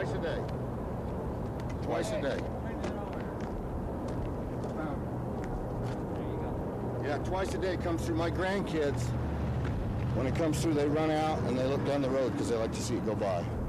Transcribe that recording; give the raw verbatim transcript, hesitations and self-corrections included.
twice a day. Twice a day. Yeah, twice a day. It comes through. My grandkids, when it comes through, they run out and they look down the road because they like to see it go by.